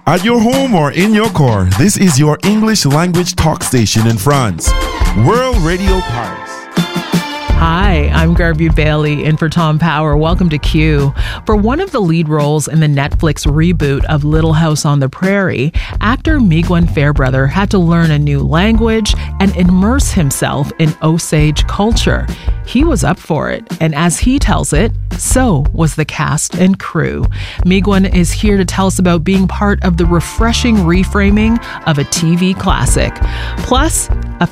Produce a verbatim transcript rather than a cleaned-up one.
At your home or in your car, this is your English language talk station in France. World Radio Paris. Hi, I'm Garby Bailey in for Tom Power. Welcome to Q. For one of the lead roles in the Netflix reboot of Little House on the Prairie, actor Miguel Fairbrother had to learn a new language and immerse himself in Osage culture. He was up for it, and as he tells it, so was the cast and crew. Miguel is here to tell us about being part of the refreshing reframing of a T V classic. Plus, a